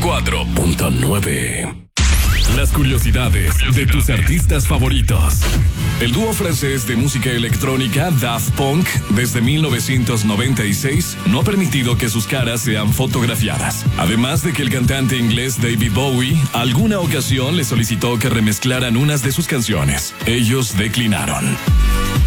94.9. Las curiosidades de tus artistas favoritos. El dúo francés de música electrónica Daft Punk, desde 1996, no ha permitido que sus caras sean fotografiadas. Además de que el cantante inglés David Bowie, alguna ocasión le solicitó que remezclaran unas de sus canciones. Ellos declinaron.